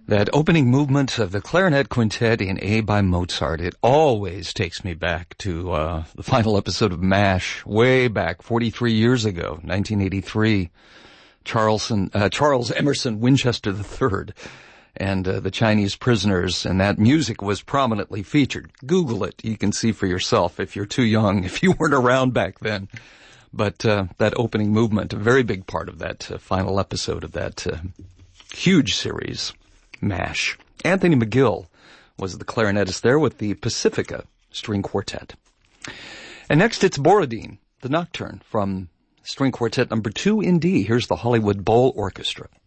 That opening movement of the clarinet quintet in A by Mozart, it always takes me back to the final episode of MASH, way back 43 years ago, 1983. Charles Emerson Winchester III and the Chinese prisoners, and that music was prominently featured. Google it. You can see for yourself if you're too young, if you weren't around back then. But that opening movement, a very big part of that final episode of that huge series, MASH. Anthony McGill was the clarinetist there with the Pacifica String Quartet. And next it's Borodin, the Nocturne from String Quartet number 2 in D. Here's the Hollywood Bowl Orchestra.